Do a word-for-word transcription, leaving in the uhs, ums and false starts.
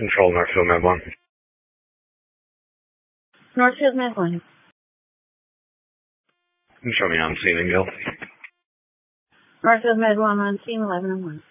Control, Northfield Med one. Northfield Med one. Can you show me on scene and Gil? Northfield Med one on scene eleven and one.